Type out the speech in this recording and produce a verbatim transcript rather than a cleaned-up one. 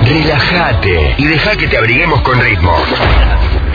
Relájate y deja que te abriguemos con ritmo.